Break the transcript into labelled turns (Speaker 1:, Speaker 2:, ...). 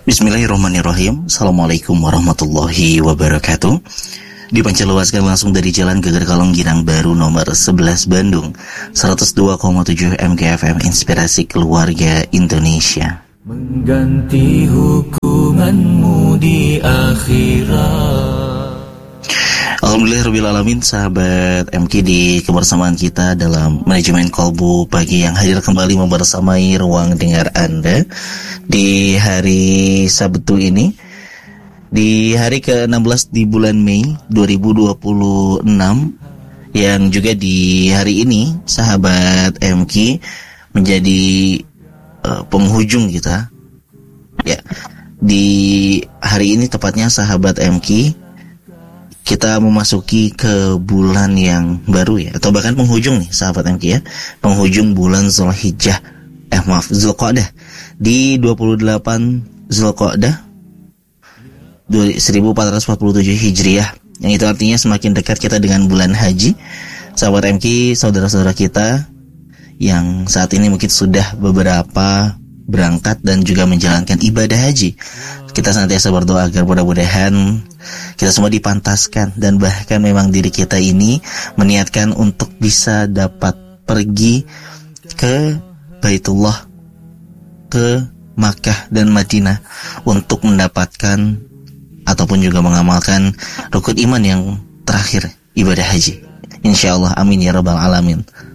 Speaker 1: Bismillahirrahmanirrahim. Assalamualaikum warahmatullahi wabarakatuh. Dipancarluaskan langsung dari Jalan Geger Kalong Ginang Baru nomor 11 Bandung, 102,7 MKFM Inspirasi Keluarga Indonesia.
Speaker 2: Mengganti hukumanmu di akhirat.
Speaker 1: Alhamdulillahirrahmanirrahim, sahabat MK, di kebersamaan kita dalam manajemen Kolbu pagi yang hadir kembali membersamai ruang dengar Anda di hari Sabtu ini, di hari ke-16 di bulan Mei 2026, yang juga di hari ini sahabat MK menjadi penghujung kita ya. Di hari ini tepatnya sahabat MK, kita memasuki ke bulan yang baru ya, atau bahkan penghujung nih sahabat MK ya, penghujung bulan Zulqa'dah di 28 Zulqa'dah 1447 Hijriah, yang itu artinya semakin dekat kita dengan bulan haji. Sahabat MK, saudara-saudara kita yang saat ini mungkin sudah beberapa berangkat dan juga menjalankan ibadah haji, kita senantiasa berdoa agar mudah-mudahan kita semua dipantaskan, dan bahkan memang diri kita ini meniatkan untuk bisa dapat pergi ke Baitullah, ke Makkah dan Madinah untuk mendapatkan ataupun juga mengamalkan rukun iman yang terakhir, ibadah haji. Insyaallah, amin ya rabbal alamin.